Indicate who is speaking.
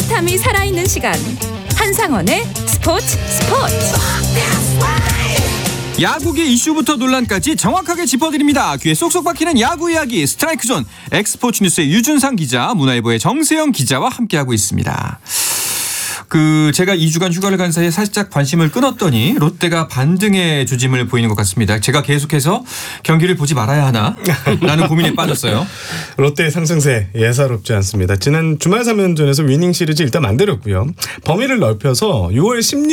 Speaker 1: 짜릿함이 살아있는 시간. 한상원의 스포츠.
Speaker 2: 야구계 이슈부터 논란까지 정확하게 짚어드립니다. 귀에 쏙쏙 박히는 야구 이야기 스트라이크존. 엑스포츠 뉴스의 유준상 기자, 문화일보의 정세영 기자와 함께하고 있습니다. 제가 2주간 휴가를 간 사이에 살짝 관심을 끊었더니 롯데가 반등의 조짐을 보이는 것 같습니다. 제가 계속해서 경기를 보지 말아야 하나 라는 고민에 빠졌어요.
Speaker 3: 롯데의 상승세 예사롭지 않습니다. 지난 주말 3연전에서 위닝 시리즈 일단 만들었고요. 범위를 넓혀서 6월 16